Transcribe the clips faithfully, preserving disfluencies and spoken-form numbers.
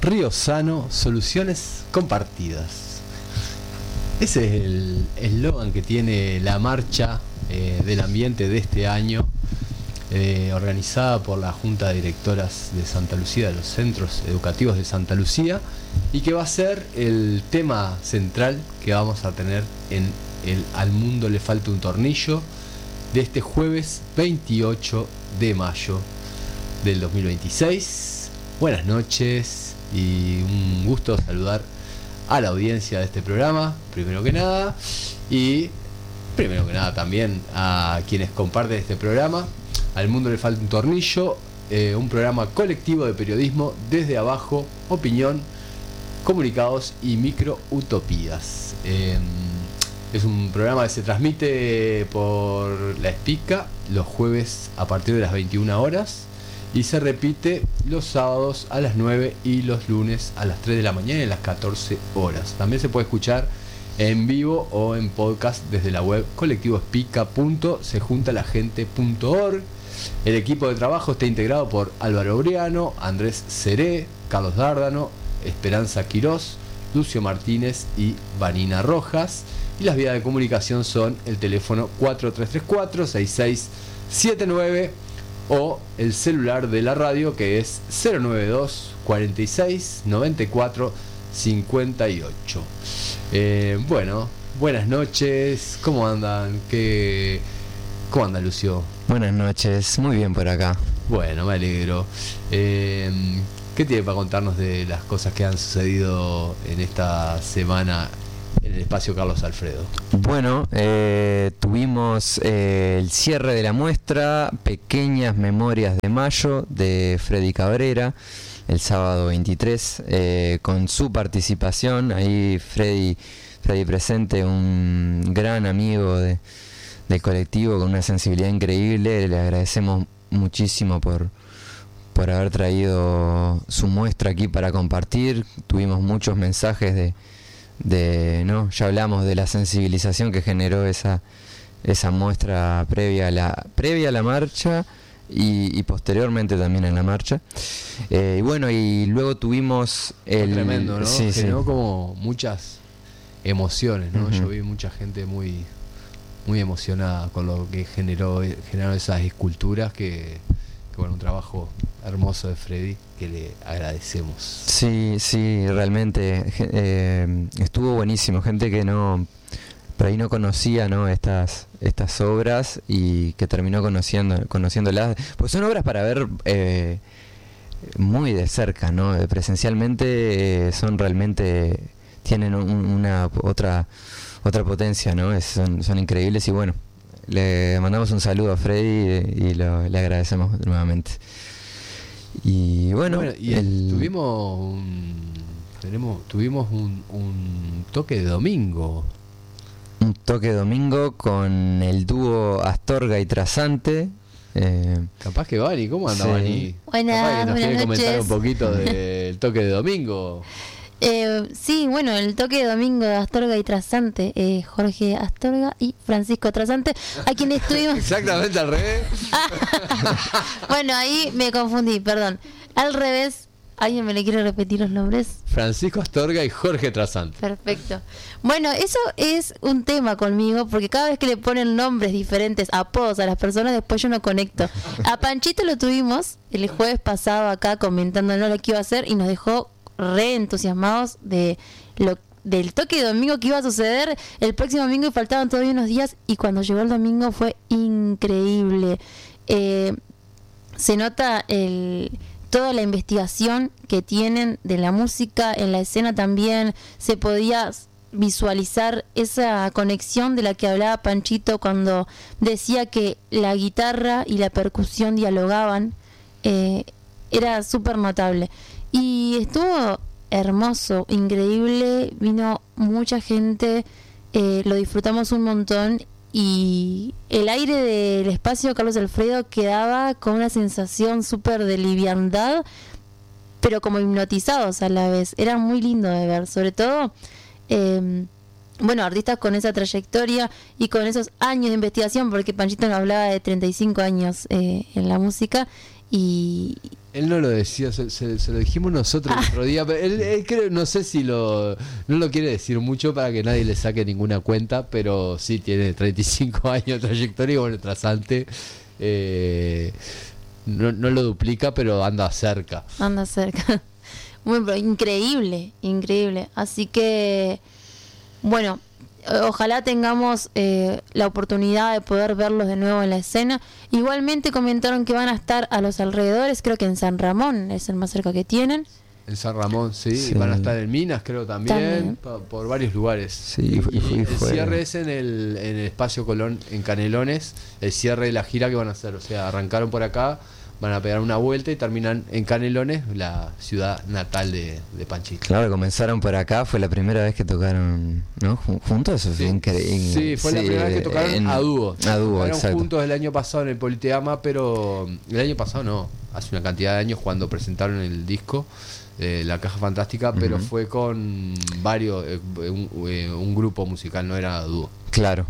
Río Sano, soluciones compartidas. Ese es el eslogan que tiene la marcha eh, del ambiente de este año, eh, organizada por la Junta de Directoras de Santa Lucía, de los Centros Educativos de Santa Lucía, y que va a ser el tema central que vamos a tener en el Al Mundo Le Falta un Tornillo de este jueves veintiocho de mayo del dos mil veintiséis. Buenas noches y un gusto saludar a la audiencia de este programa, primero que nada, y primero que nada también a quienes comparten este programa. Al Mundo Le Falta un Tornillo, eh, un programa colectivo de periodismo desde abajo, opinión, comunicados y microutopías. Eh, es un programa que se transmite por la Espica los jueves a partir de las veintiuna horas y se repite los sábados a las nueve y los lunes a las tres de la mañana y a las catorce horas. También se puede escuchar en vivo o en podcast desde la web colectivoespica punto se junta la gente punto org. El equipo de trabajo está integrado por Álvaro Briano, Andrés Seré, Carlos Dárdano, Esperanza Quirós, Lucio Martínez y Vanina Rojas. Y las vías de comunicación son el teléfono cuatro tres tres cuatro, seis seis siete nueve o el celular de la radio, que es cero nueve dos, cuarenta y seis, noventa y cuatro, cincuenta y ocho. Eh, bueno, buenas noches. ¿Cómo andan? ¿Qué... ¿Cómo anda, Lucio? Buenas noches, muy bien por acá. Bueno, me alegro. Eh, ¿Qué tiene para contarnos de las cosas que han sucedido en esta semana en el espacio Carlos Alfredo? Bueno, eh, tuvimos eh, el cierre de la muestra Pequeñas Memorias de Mayo de Freddy Cabrera el sábado veintitrés, eh, con su participación. Ahí Freddy, Freddy presente, un gran amigo de, del colectivo con una sensibilidad increíble. Le agradecemos muchísimo por, por haber traído su muestra aquí para compartir. Tuvimos muchos mensajes de de no ya hablamos de la sensibilización que generó esa esa muestra previa a la previa a la marcha y, y posteriormente también en la marcha, eh, y bueno, y luego tuvimos el tremendo, ¿no? Sí, generó sí. como muchas emociones, ¿no? Uh-huh. Yo vi mucha gente muy muy emocionada con lo que generó generaron esas esculturas que, que bueno, un trabajo hermoso de Freddy que le agradecemos. Sí, sí, realmente eh, estuvo buenísimo. Gente que no, por ahí no conocía, ¿no?, estas estas obras y que terminó conociendo conociéndolas. Pues son obras para ver eh, muy de cerca, ¿no? Presencialmente eh, son realmente tienen un, una otra otra potencia, ¿no? Es, son, son increíbles y bueno, le mandamos un saludo a Freddy y, y lo, le agradecemos nuevamente. Y bueno, bueno y el... tuvimos un, tenemos, tuvimos un, un toque de domingo. Un toque de domingo con el dúo Astorga y Trasante. Eh, Capaz que Vani, ¿cómo anda, sí. Vani? Buenas, Capaz que nos buenas quiere comentar noches. un poquito del toque de domingo. Eh, sí, bueno, el toque de domingo de Astorga y Trasante, eh, Jorge Astorga y Francisco Trasante, a quienes estuvimos... Exactamente al revés. Bueno, ahí me confundí, perdón. Al revés, ¿alguien me le quiere repetir los nombres? Francisco Astorga y Jorge Trasante. Perfecto. Bueno, eso es un tema conmigo, porque cada vez que le ponen nombres diferentes, apodos a las personas, después yo no conecto. A Panchito lo tuvimos el jueves pasado acá comentándonos lo que iba a hacer y nos dejó re entusiasmados de lo del toque de domingo que iba a suceder el próximo domingo y faltaban todavía unos días, y cuando llegó el domingo fue increíble. Eh, se nota el toda la investigación que tienen de la música en la escena. También se podía visualizar esa conexión de la que hablaba Panchito cuando decía que la guitarra y la percusión dialogaban. Eh, era súper notable. Y estuvo hermoso, increíble, vino mucha gente, eh, lo disfrutamos un montón y el aire del espacio Carlos Alfredo quedaba con una sensación súper de liviandad, pero como hipnotizados a la vez. Era muy lindo de ver, sobre todo, eh, bueno, artistas con esa trayectoria y con esos años de investigación, porque Panchito nos hablaba de treinta y cinco años eh, en la música y... Él no lo decía, se, se, se lo dijimos nosotros el otro día, pero él, él creo, no sé si lo no lo quiere decir mucho para que nadie le saque ninguna cuenta, pero sí tiene treinta y cinco años de trayectoria y bueno, trasante eh, no, no lo duplica, pero anda cerca. Anda cerca. Bueno, pero increíble, increíble. Así que, bueno, ojalá tengamos eh, la oportunidad de poder verlos de nuevo en la escena. Igualmente comentaron que van a estar a los alrededores, creo que en San Ramón es el más cerca que tienen. En San Ramón, sí, Sí. y van a estar en Minas, creo también, También. pa- por varios lugares. Sí, y, fue- y el fue- cierre es en el, en el Espacio Colón, en Canelones, el cierre de la gira que van a hacer. O sea, arrancaron por acá, van a pegar una vuelta y terminan en Canelones, la ciudad natal de, de Panchito. Claro, comenzaron por acá, fue la primera vez que tocaron, ¿no? Jun- ¿Juntos? Eso fue Sí, increíble. sí, fue la primera vez que tocaron en- a dúo. A dúo, Tocaron exacto. juntos el año pasado en el Politeama, pero el año pasado no, hace una cantidad de años cuando presentaron el disco, eh, La Caja Fantástica, pero Ujú. fue con varios, eh, un, eh, un grupo musical, no era dúo. Claro.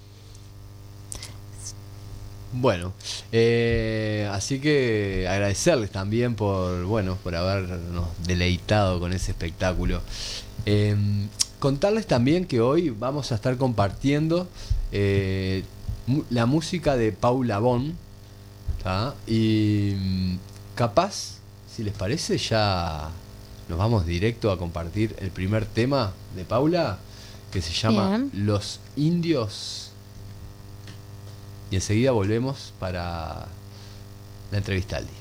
Bueno, eh, así que agradecerles también por, bueno, por habernos deleitado con ese espectáculo. Eh, contarles también que hoy vamos a estar compartiendo eh, mu- la música de Paula Bon, ¿tá? Y mm, capaz, si les parece, ya nos vamos directo a compartir el primer tema de Paula, que se llama Bien. Los Indios. Y enseguida volvemos para la entrevista al día.